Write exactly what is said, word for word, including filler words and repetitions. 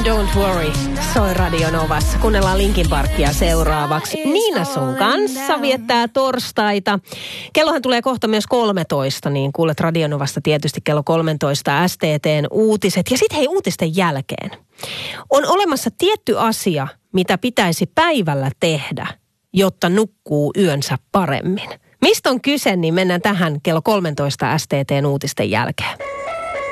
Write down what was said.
Don't Worry soi Radio Novassa. Kuunnellaan Linkin Parkia seuraavaksi. Niina sun kanssa viettää torstaita. Kellohan tulee kohta myös kolmetoista, niin kuulet Radio Novasta tietysti kello kolmetoista S T T:n uutiset. Ja sitten hei, uutisten jälkeen on olemassa tietty asia, mitä pitäisi päivällä tehdä, jotta nukkuu yönsä paremmin. Mistä on kyse, niin mennään tähän kello kolmetoista S T T:n uutisten jälkeen.